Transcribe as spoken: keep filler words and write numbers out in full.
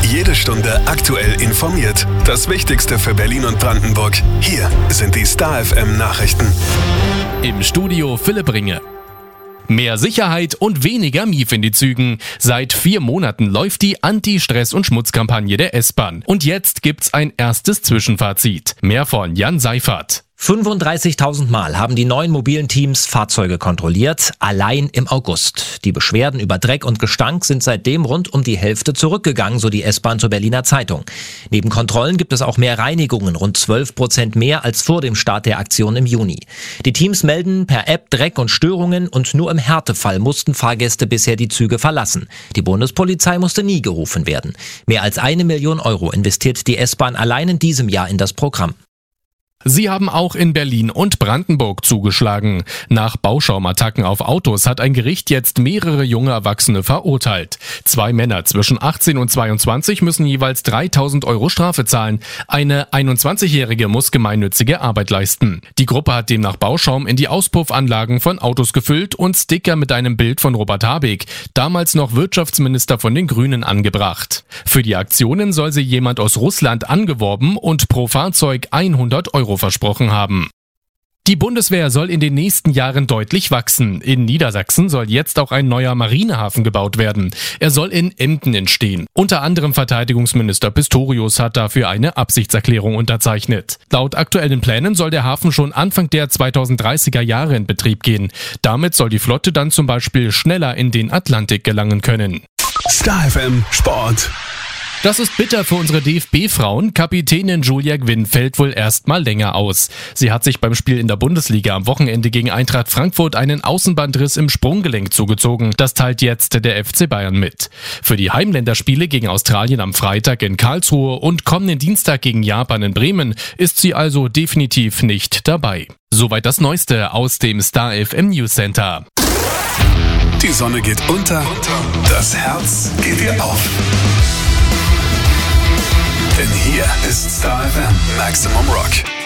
Jede Stunde aktuell informiert. Das Wichtigste für Berlin und Brandenburg. Hier sind die Star F M Nachrichten. Im Studio Philipp Ringe. Mehr Sicherheit und weniger Mief in die Zügen. Seit vier Monaten läuft die Anti-Stress- und Schmutzkampagne der S-Bahn. Und jetzt gibt's ein erstes Zwischenfazit. Mehr von Jan Seifert. fünfunddreißigtausend Mal haben die neuen mobilen Teams Fahrzeuge kontrolliert, allein im August. Die Beschwerden über Dreck und Gestank sind seitdem rund um die Hälfte zurückgegangen, so die S-Bahn zur Berliner Zeitung. Neben Kontrollen gibt es auch mehr Reinigungen, rund zwölf Prozent mehr als vor dem Start der Aktion im Juni. Die Teams melden per App Dreck und Störungen und nur im Härtefall mussten Fahrgäste bisher die Züge verlassen. Die Bundespolizei musste nie gerufen werden. Mehr als eine Million Euro investiert die S-Bahn allein in diesem Jahr in das Programm. Sie haben auch in Berlin und Brandenburg zugeschlagen. Nach Bauschaumattacken auf Autos hat ein Gericht jetzt mehrere junge Erwachsene verurteilt. Zwei Männer zwischen achtzehn und zweiundzwanzig müssen jeweils dreitausend Euro Strafe zahlen. Eine einundzwanzigjährige muss gemeinnützige Arbeit leisten. Die Gruppe hat demnach Bauschaum in die Auspuffanlagen von Autos gefüllt und Sticker mit einem Bild von Robert Habeck, damals noch Wirtschaftsminister von den Grünen, angebracht. Für die Aktionen soll sie jemand aus Russland angeworben und pro Fahrzeug hundert Euro versprochen haben. Die Bundeswehr soll in den nächsten Jahren deutlich wachsen. In Niedersachsen soll jetzt auch ein neuer Marinehafen gebaut werden. Er soll in Emden entstehen. Unter anderem Verteidigungsminister Pistorius hat dafür eine Absichtserklärung unterzeichnet. Laut aktuellen Plänen soll der Hafen schon Anfang der zweitausenddreißiger Jahre in Betrieb gehen. Damit soll die Flotte dann zum Beispiel schneller in den Atlantik gelangen können. Star F M Sport. Das ist bitter für unsere D F B-Frauen. Kapitänin Julia Gwynn fällt wohl erst mal länger aus. Sie hat sich beim Spiel in der Bundesliga am Wochenende gegen Eintracht Frankfurt einen Außenbandriss im Sprunggelenk zugezogen. Das teilt jetzt der F C Bayern mit. Für die Heimländerspiele gegen Australien am Freitag in Karlsruhe und kommenden Dienstag gegen Japan in Bremen ist sie also definitiv nicht dabei. Soweit das Neueste aus dem Star F M News Center. Die Sonne geht unter, das Herz geht ihr auf. Denn hier ist Star F M Maximum Rock.